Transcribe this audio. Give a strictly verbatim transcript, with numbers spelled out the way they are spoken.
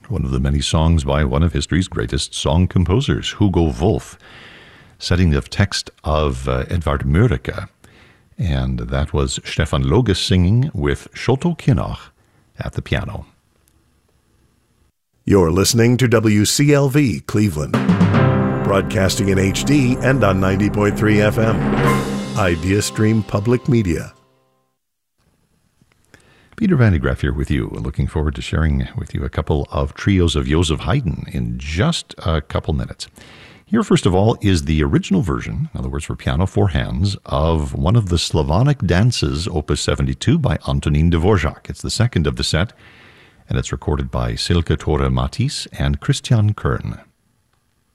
one of the many songs by one of history's greatest song composers, Hugo Wolf, setting the text of uh, Edvard Mörike. And that was Stefan Loges singing with Sholto Kinnach at the piano. You're listening to W C L V Cleveland, broadcasting in H D and on ninety point three F M. IdeaStream Public Media. Peter Van de Graaff here with you, looking forward to sharing with you a couple of trios of Joseph Haydn in just a couple minutes. Here, first of all, is the original version, in other words, for piano, four hands, of one of the Slavonic dances, Opus seventy-two, by Antonín Dvořák. It's the second of the set, and it's recorded by Silke Tore Matthijs and Christian Kern.